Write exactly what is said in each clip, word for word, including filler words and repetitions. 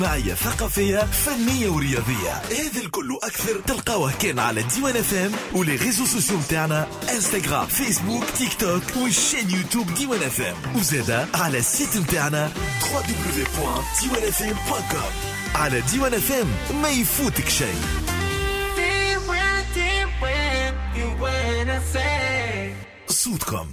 معية ثقافية فنية ورياضية. هذا الكل أكثر تلقاوه كان على ديوان اف ام ولي ريزو سوسيو متاعنا انستغرام فيسبوك تيك توك والشين يوتيوب ديوان اف ام، وزادا على السيت متاعنا دبليو دبليو دبليو بوان ديوان اف ام بوان كوم. على ديوان اف ام ما يفوتك شيء. صوتكم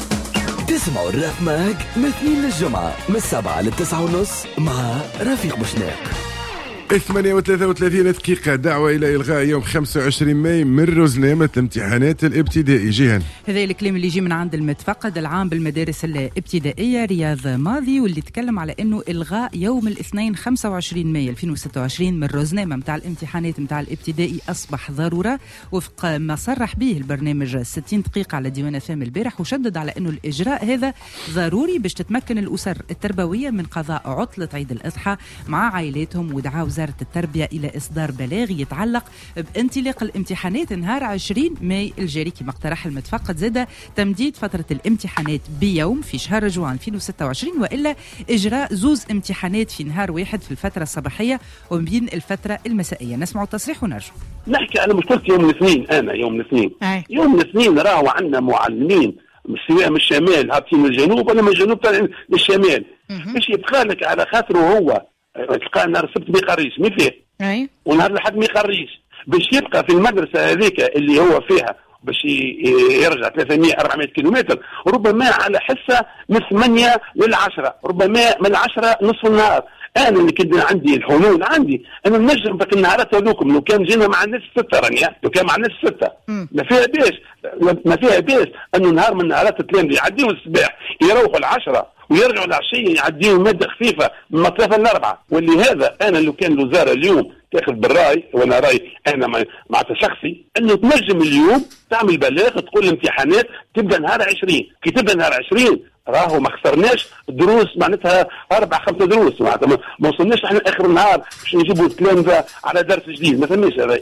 تسمعوا الراب ماج من اثنين للجمعة من السبعة للتسعة ونص مع رفيق بوشناق. ثمانية وثلاثة وثلاثين دقيقة. دعوة إلى إلغاء يوم خمسة وعشرين ماي من رزنامة الامتحانات الابتدائي. جيهان، هذا الكلام اللي يجي من عند المتفقد العام بالمدارس الابتدائية رياض ماضي، واللي تكلم على أنه إلغاء يوم الاثنين خمسة وعشرين ماي ألفين وستة وعشرين من رزنامة متاع الامتحانات متاع الابتدائي أصبح ضرورة وفق ما صرح به البرنامج ستين دقيقة على ديوان اف ام البارح، وشدد على أنه الإجراء هذا ضروري باش تتمكن الأسر التربوية من قضاء عطلة عيد الأضحى مع عائلاتهم، ودعا وزارة التربية إلى إصدار بلاغ يتعلق بانطلاق الامتحانات نهار عشرين ماي الجاري كما اقترح المتفقد. زاد تمديد فترة الامتحانات بيوم في شهر جوان ألفين وستة وعشرين، وإلا إجراء زوز امتحانات في نهار واحد في الفترة الصباحية وبين الفترة المسائية. نسمع التصريح ونرجع. نحكي على مشكلة يوم الاثنين. أنا يوم الاثنين أي. يوم الاثنين راهو عندنا معلمين سواء من الشمال هابطين من الجنوب ولا من الجنوب للشمال، باش يبقى لك على خاطره هو تلقى نهار السبت ما يقريش ما فيه، اي ونهار الاحد ما يقريش، باش يبقى في المدرسه هذيك اللي هو فيها باش يرجع ثلاثمية أربعمية كيلومتر، ربما على حصه من ثمانية للعشرة، ربما من العشرة نصف النهار. انا اللي كنت عندي الحلول عندي انا نجم بك النهارات هذوكم لو كان جينا مع الناس الستة راني لو كان مع الناس الستة ما فيها بيش ما فيها بيش انه نهار من نهارات التلاميذ يعديوا الصباح يروحوا العشرة ويرجعوا العشية يعديوا مادة خفيفة من ثلاثة لأربعة. واللي هذا أنا لو كان الوزارة اليوم تاخذ بالرأي، وأنا رأي أنا مع شخصي أنه تنجم اليوم تعمل بلاغ تقول الامتحانات تبدأ نهار عشرين، كي تبدأ نهار عشرين راهو ما خسرناش دروس معناتها أربع خمسة دروس، معناتها ما وصلناش احنا آخر النهار باش نجيبوا التلامذة على درس جديد، ما ثماش هذا.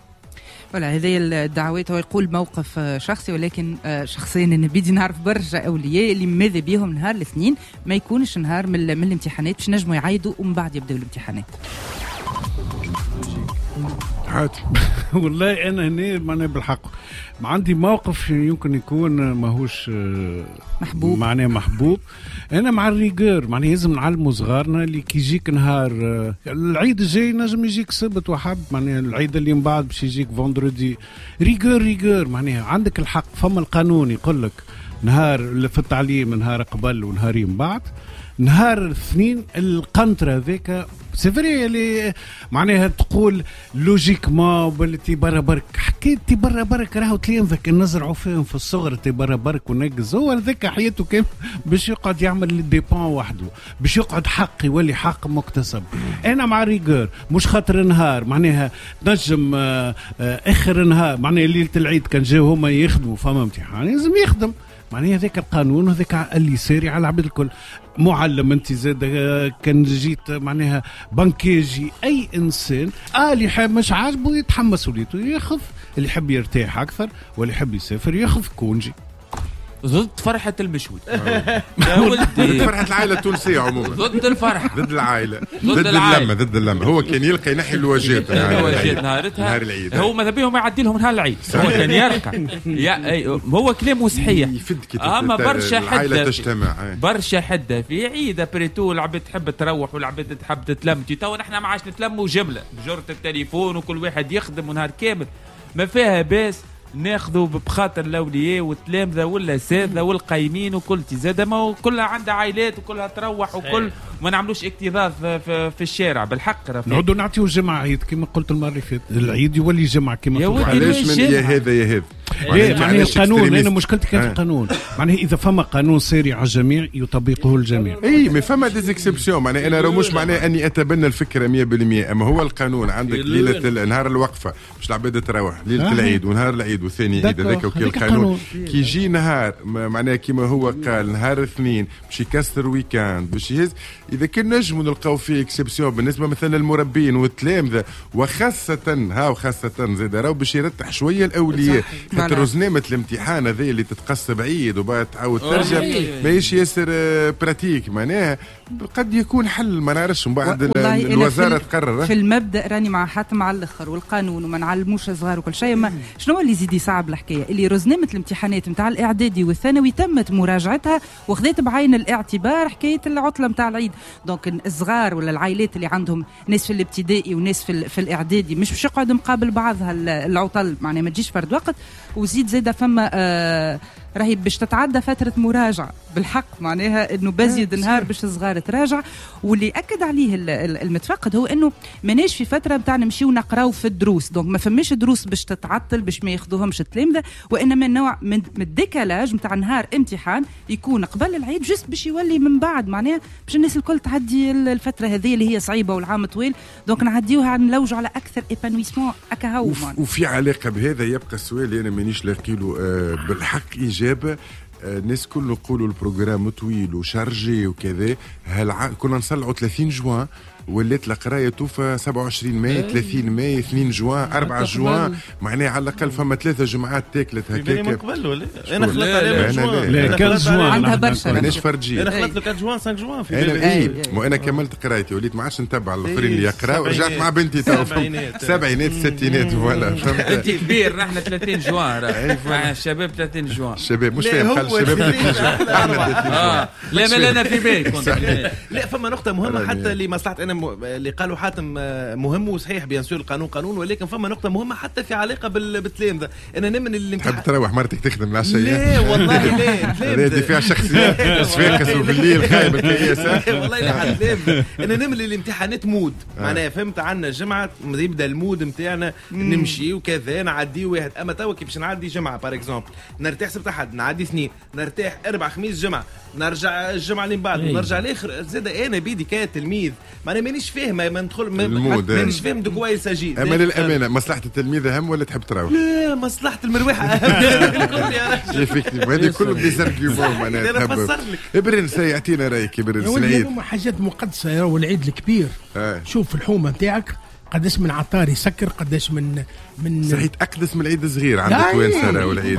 ولا هذه الدعوات. هو يقول موقف شخصي، ولكن شخصيا انا بدي نعرف برشا اولياء اللي ماذا بيهم نهار الاثنين ما يكونش نهار من, من الامتحانات باش نجموا يعيدوا ومن بعد يبداو الامتحانات. والله انا هنا معناها بالحق ما عندي موقف يمكن يكون ماهوش محبوب معناها محبوب. انا مع الريغور، معناها لازم نعلموا صغارنا اللي كي يجيك نهار العيد الجاي نجم يجيك سبت وحب، معناها العيد اللي من بعد باش يجيك فوندردي، ريغور ريغور معناها عندك الحق. فما القانون يقول لك نهار في التعليم نهار قبل ونهارين بعد، نهار الاثنين القنطرة ذيك سيفري اللي معناها تقول لوجيكما بلتي برا برك حكيت تي برا برك راهو تلامذك نزرعوا فيهم في الصغر تي برا برك ونقز هو ذاك حياته كيف باش يقعد يعمل الديبان وحده باش يقعد حق يولي حق مكتسب. انا مع ريغور مش خاطر نهار معناها نجم اخر نهار معناها ليله العيد كان جاو هما يخدموا فما امتحان لازم يخدم، معناها ذاك القانون وذاك اللي ساري على العباد الكل. معلم انت زاد كان جيت معناها بنكيجي اي انسان اه اللي حاب مش عاجبه يتحمل مسؤوليته يخف، اللي يحب يرتاح اكثر واللي يحب يسافر يخف كونجي. ضد فرحة المشوي يا ولدي، فرحة العائلة التونسية عموما، ضد الفرحة ضد العائلة ضد اللمة ضد اللمة. هو كان يلقى ينحي الواجهات نهارتها نهار العيد، هو ماذا بيهم يعدي لهم نهار العيد، هو كان يركع يا هو كلامه صحيح. اما برشا حده تجتمع برشا حده في عيد بريتو العباد تحب تروح والعباد تحب تتلم، تو نحن ما عادش نتلموا جملة بجرة التليفون وكل واحد يخدم نهار كامل، ما فيها باس ناخذوا بخاطر الاولياء والتلامذه والاساتذه والقايمين وكل تزاد ما كلها عندها عائلات وكلها تروح وكل ما نعملوش اكتظاظ في, في الشارع بالحق. نعودوا نعطيو الجمعه عيد كما قلت المره اللي فاتت، العيد يولي جمعه كما علاش من يا هذا يا هذا ليه معناها القانون. انا مشكلتي كان في القانون، معناها اذا فما قانون ساري على الجميع يطبقه الجميع. اي ما فما ديزيكسبسيون، معناها انا راه مش معناها اني اتبنى الفكره مية بالمية، اما هو القانون عندك ليله نهار الوقفه باش العباد تروح ليله العيد ونهار العيد وثاني عيد هذاك وكيل القانون كي يجي نهار معناها كما هو قال نهار الاثنين باش يكسر ويكاند باش يهز. اذا كنا نجموا نلقاو فيه اكسبسيون بالنسبه مثلا للمربين والتلامذه وخاصه ها وخاصه زاد راهو باش يرتاح شويه الاولياء، خاطر رزنامه الامتحان هذه اللي تتقص بعيد وبعد تعاود ترجع ماهيش ياسر براتيك معناها قد يكون حل ما نعرفش من بعد الوزاره تقرر. في المبدا راني مع حاتم على الاخر والقانون وما نعلموش صغار وكل شيء، ما شنو اللي يزيد يصعب الحكايه اللي رزنامه الامتحانات نتاع الاعدادي والثانوي تمت مراجعتها وخذت بعين الاعتبار حكايه العطله نتاع العيد. دونك الصغار ولا العائلات اللي عندهم ناس في الابتدائي وناس في, في الاعدادي مش باش يقعدوا مقابل بعضها العطل، معناها ما تجيش فرد وقت. وزيد زاده فما آه راهي باش تتعدى فترة مراجعة بالحق، معناها انه بزيد نهار باش الصغار تراجع. واللي اكد عليه المتفقد هو انه ماناش في فترة بتاع نمشيو نقراو في الدروس، دونك ما فماش دروس باش تتعطل باش ما ياخذوهمش التلامذة، وانما نوع من الديكالاج نتاع نهار امتحان يكون قبل العيد جست باش يولي من بعد، معناها باش الناس الكل تعدي الفترة هذه اللي هي صعيبة والعام طويل، دونك نعديوها نلوجوا على اكثر ايبانويسمون اكاهو. وف وفي علاقة بهذا يبقى السؤال اللي انا مانيش لاقي له آه بالحق إجابة. الناس كل نقولوا البروجرام طويل وشارجي وكذا، هل كنا نصلعوا ثلاثين جوان ولات القرايه توفى سبعة وعشرين ماي ثلاثين ماي اثنين جوان أربعة جوان، معناها على الاقل فما ثلاثه جمعات تاكلت هكاك. من قبل ولا انا خلطت عليه جوان، لا كان جوان عندها برشا ماناش فرجي، انا خلطت له كان جوان خمسة جوان في انا اي مو انا كملت قرايتي وليت ما عادش نتبع الاخرين اللي يقراوا، رجعت مع بنتي تو سبعينات ستينات ولا فهمت. انت كبير نحن ثلاثين جوان راه الشباب ثلاثين جوان الشباب مش فاهم خلي الشباب ثلاثين جوان اه لا ما انا في بالك. لا فما نقطه مهمه حتى اللي مصلحه انا اللي قالوا حاتم مهم وصحيح بيان سور القانون قانون، ولكن فما نقطه مهمه حتى في علاقه بالتلامذه. انا نمن اللي تحب تروح مرتك تخدم العشيه؟ لا والله لا هذه فيها شخصيات اسفاكس وبالليل خايب الكياس والله لا حد. انا نمن الامتحانات مود معناها فهمت، عندنا جمعه يبدا المود نتاعنا نمشي وكذا نعدي واحد، اما توا كي باش نعدي جمعه بار اكزومبل نرتاح سبت احد نعدي اثنين نرتاح اربع خميس جمعه نرجع الجمعه اللي من بعد ونرجع الاخر زاد. انا بيدي كتلميذ معناها مانيش فاهم ما ندخل مانيش فاهم دو كوا ساجي. اما للامانه مصلحه التلميذ اهم ولا تحب تروح؟ لا مصلحه المروحه اهم. هذه كله ديزارجيومون معناها تحب. ابرن سيعطينا رايك ابرن سعيد. هما حاجات مقدسه والعيد الكبير. آه. شوف الحومه نتاعك قداش من عطار يسكر، قداش من من صحيح اقدس من العيد الصغير عندك وين سنه والعيد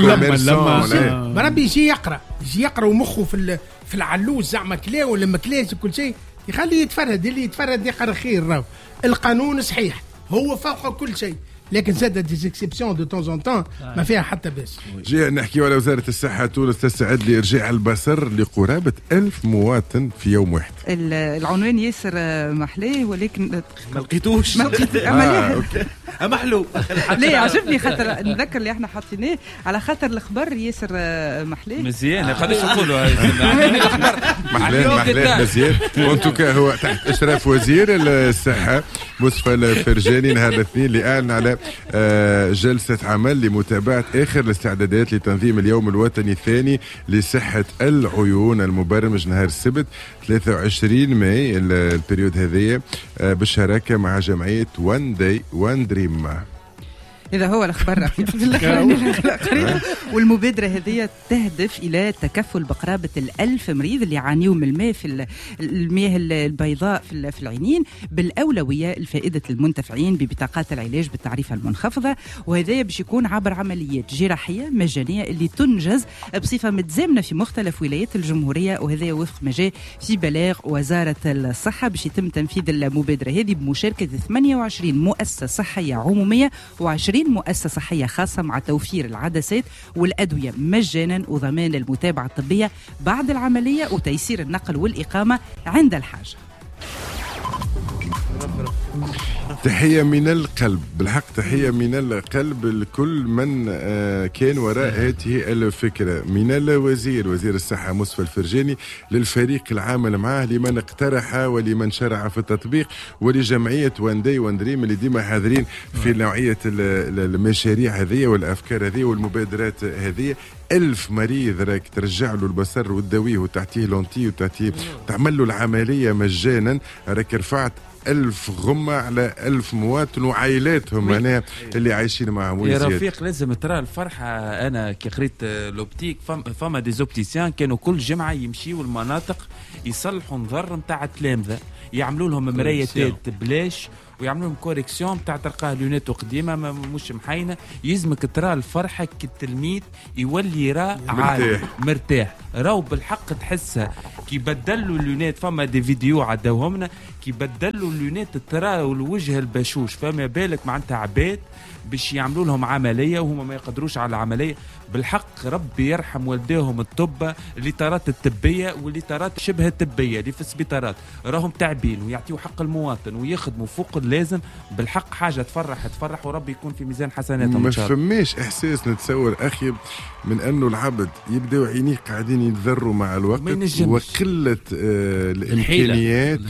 بربي يجي يقرا يجي يقرا ومخه في في العلوز زعما كلا ولا ما كلاش وكل شيء يخليه يتفرد، اللي يتفرد يقرا خير. راهو القانون صحيح هو فوق كل شيء، لكن زاد ديزيكسيبسيون دو طون ان طون ما فيها حتى باس. جي نحكيو على وزاره الصحه تونس تستعد لارجاع البصر لقرابه ألف مواطن في يوم واحد. العنوان ياسر محلاه ولكن ما لقيتوش. ما لقيت عمليه محلو. لا عجبني خاطر نذكر اللي احنا حاطينه على خاطر الخبر ياسر محلاه مزيان. خلينا نقولوا محلاه محلاه مزيان. وان توكا هو تحت اشراف وزير الصحه مصطفى الفرجاني نهار الاثنين اللي اعلن على جلسة عمل لمتابعة آخر الاستعدادات لتنظيم اليوم الوطني الثاني لصحة العيون المبرمج نهار السبت ثلاثة وعشرين ماي البريود هذه بالشراكة مع جمعية وان داي وان دريم. إذا هو الأخبار والمبادرة هذه تهدف إلى تكفل بقرابة الألف مريض اللي يعانيوا من الماء في المياه البيضاء في العينين بالأولوية لفائدة المنتفعين ببطاقات العلاج بالتعريفة المنخفضة، وهذا باش يكون عبر عمليات جراحية مجانية اللي تنجز بصفة متزامنة في مختلف ولايات الجمهورية، وهذا وفق ما جاء في بلاغ وزارة الصحة. باش يتم تنفيذ المبادرة هذه بمشاركة ثمانية وعشرين مؤسسة صحية عمومية وعشرين مؤسسة صحية خاصة مع توفير العدسات والأدوية مجانا وضمان المتابعة الطبية بعد العملية وتيسير النقل والإقامة عند الحاجة. تحية من القلب بالحق، تحية من القلب لكل من كان وراء هذه الفكرة، من الوزير وزير الصحة مصطفى الفرجاني للفريق العامل معه لمن اقترح ولمن شرع في التطبيق ولجمعية وان داي وان دريم اللي ديما حاضرين في نوعية المشاريع هذه والأفكار هذه والمبادرات هذه. ألف مريض راك ترجع له البصر وتداويه وتعطيه لونتي وتعطيه تعمل له العملية مجانا، راك رفعت ألف غمة على ألف مواطن وعائلاتهم معناها اللي عايشين معهم. يا رفيق لازم ترى الفرحة. أنا كي قريت لوبتيك فما دي زوبتيسيان كانوا كل جمعة يمشيوا المناطق يصلحوا نظر نتاع التلامذة، يعملوا لهم مرايتات بلاش ويعملوا لهم كوريكسيون بتاع تلقاه لونيتو قديمه مش محينه، يلزمك ترى الفرحه كالتلميذ يولي يرى عالي مرتاح. راهو بالحق تحسها كي بدلوا اللونات، فما دي فيديو عداوهمنا كي بدلوا اللونات ترى الوجه البشوش، فما بالك معناتها عباد باش يعملوا لهم عمليه وهم ما يقدروش على العمليه. بالحق ربي يرحم والديهم الطب اللي ترات الطبيه واللي ترات شبه الطبيه اللي في السبيطارات، راهم تعبين ويعطيوا حق المواطن ويخدموا فوق اللازم. بالحق حاجه تفرح تفرح، وربي يكون في ميزان حسناتهم ان شاء الله. ما فماش احساس نتصور اخي من انه العبد يبداو عينيه قاعدين يتذروا مع الوقت وقله آه الامكانيات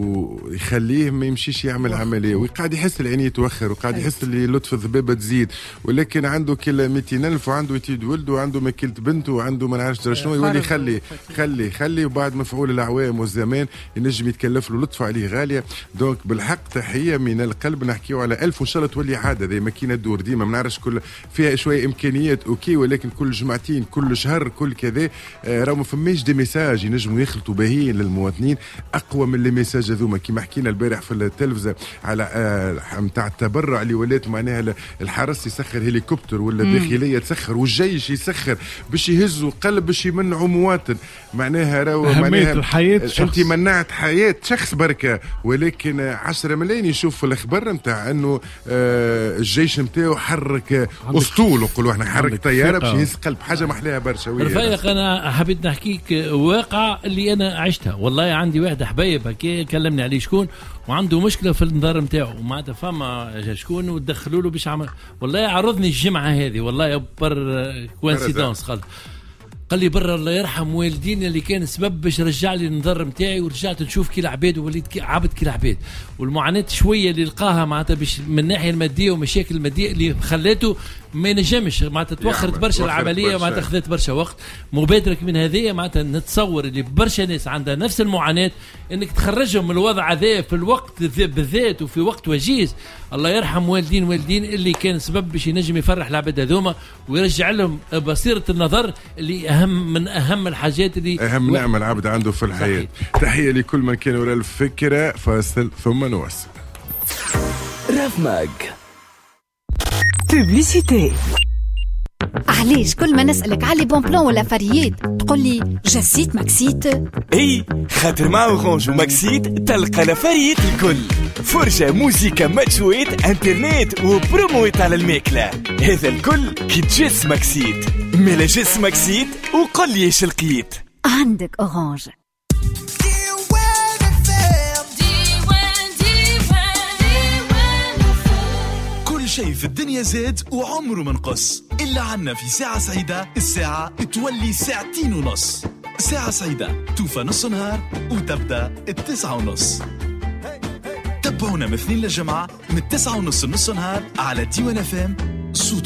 ويخليه ما يمشيش يعمل عمليه، وقاعد يحس العينيه توخر وقاعد يحس اللي لطف الذبابه تزيد، ولكن عنده كلا مئتين ألف وعنده يتيد ولده وعنده ماكلة بنته وعنده ما نعرفش شنو، يولي خلي خلي خلي وبعد مفعول الاعوام والزمان ينجم يتكلف له لطفه عليه غاليه. دونك بالحق تحيه من القلب نحكيو على ألف وان شاء الله تولي عاده زي ما كينا تدور ديما، ما نعرفش كل فيها شويه امكانيات اوكي، ولكن كل جمعتين كل شهر كل كذا آه راهو ما فماش دي ميساج ينجموا يخلطوا باهيين للمواطنين اقوى من لي ميساج هذوما. كيما حكينا البارح في التلفزه على آه نتاع التبرع اللي ولات معناها الحرس يسخر هليكوبتر ولا الداخليه تسخر والجيش يسخر باش يهزوا قلب باش يمنعوا مواطن، معناها راهو معناها الحياه انت منعت حياه شخص بركه، ولكن عشرة ملايين يشوفوا الاخبار نتاع انه آه الجيش نتاعو حرك اسطول نقولوا احنا حرك طياره باش يهز قلب، حاجه محلاها برشا. رفيق انا حبيت نحكيك واقع اللي انا عشتها، والله عندي واحد حبايب هكا كلمني عليه شكون وعنده مشكله في النظر نتاعو ومعناتها فما شكون ودخلوا له باش عمل، والله عرضني الجمعه هذه والله بر كوينسيدونس قال قال لي برا الله يرحم والدينا اللي كان سبب باش رجع لي النظر نتاعي ورجعت نشوف كي العباد ووليت كي عبد كي العباد، والمعاناه شويه اللي لقاها معناتها باش من الناحيه الماديه ومشاكل الماديه اللي خلاته ما ينجمش معناتها توخرت برشا العمليه معناتها خذت برشا وقت. مبادره من هذه معناتها نتصور اللي برشا ناس عندها نفس المعاناه انك تخرجهم من الوضع هذا في الوقت بالذات وفي وقت وجيز. الله يرحم والدين والدين اللي كان سبب باش ينجم يفرح العباد هذوما ويرجع لهم بصيره النظر اللي اهم من اهم الحاجات اللي اهم و... نعمه العبد عنده في الحياه. تحيه لكل من كان وراء الفكره، فاصل ثم نواصل. راف ماج بوبليسيتي. علاش كل ما نسألك على بون بلان ولا فريات تقول لي جسيت ماكسيت؟ اي خاطر مع اورانج وماكسيت تلقى لفريات الكل، فرجة موسيقى ماتشويت انترنت وبرومويت على الماكلة، هذا الكل كي تجس ماكسيت. ملا جس ماكسيت وقل لي ايش لقيت. عندك اورانج. شيء في الدنيا زاد وعمره ما نقص، إلا عنا في ساعة سعيدة الساعة تولي ساعتين ونص. ساعة سعيدة توفى نص نهار وتبدأ التسعة ونص. تابعونا من اثنين للجمعة من التسعة ونص نص نهار على ديوان اف ام.